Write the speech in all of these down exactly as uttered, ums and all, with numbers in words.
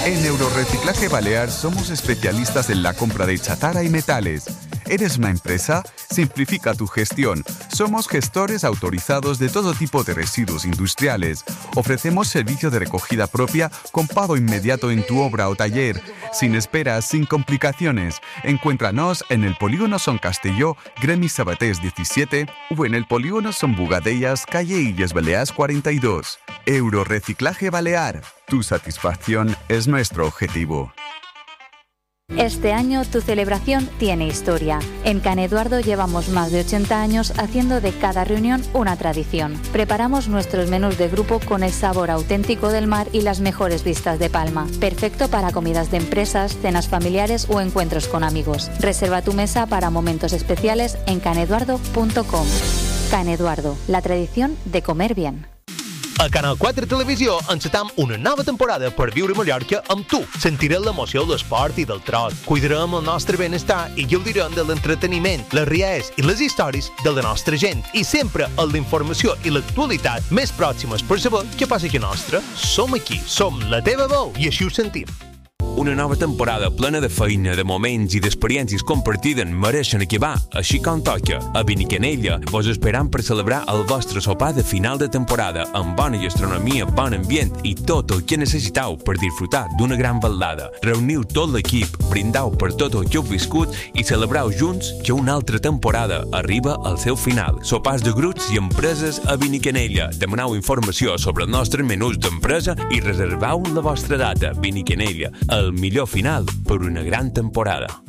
En Eurorreciclaje Balear somos especialistas en la compra de chatarra y metales. ¿Eres una empresa? Simplifica tu gestión. Somos gestores autorizados de todo tipo de residuos industriales. Ofrecemos servicio de recogida propia con pago inmediato en tu obra o taller. Sin esperas, sin complicaciones. Encuéntranos en el Polígono Son Castelló, Gremi Sabatés diecisiete o en el Polígono Son Bugadellas, calle Illes Balears cuarenta y dos. Eurorreciclaje Balear. Tu satisfacción es nuestro objetivo. Este año tu celebración tiene historia. En Can Eduardo llevamos más de ochenta años haciendo de cada reunión una tradición. Preparamos nuestros menús de grupo con el sabor auténtico del mar y las mejores vistas de Palma. Perfecto para comidas de empresas, cenas familiares o encuentros con amigos. Reserva tu mesa para momentos especiales en caneduardo punto com. Can Eduardo, la tradición de comer bien. A Canal quatre Televisió encetam una nova temporada per viure Mallorca amb tu. Sentirem l'emoció de l'esport i del trot. Cuidarem el nostre benestar i gaudirem de l'entreteniment, les rialles i les històries de la nostra gent. I sempre amb la informació i l'actualitat més pròximes per saber què passa aquí a nostra. Som aquí, som la teva veu i així ho sentim. Una nova temporada plena de feina, de moments i d'experiències compartides mereixen acabar, així com toca. A Benicanella vos esperam per celebrar el vostre sopar de final de temporada amb bona gastronomia, bon ambient i tot el que necessiteu per disfrutar d'una gran velada. Reuniu tot l'equip, brindau per tot el que heu viscut i celebreu junts que una altra temporada arriba al seu final. Sopars de grups i empreses a Benicanella. Demaneu informació sobre els nostres menús d'empresa i reserveu la vostra data. Benicanella, el millor final por una gran temporada.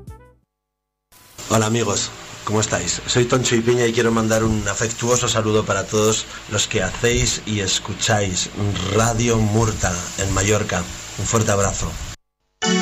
Hola amigos, ¿cómo estáis? Soy Toncho y Piña y quiero mandar un afectuoso saludo para todos los que hacéis y escucháis Radio Murta en Mallorca. Un fuerte abrazo.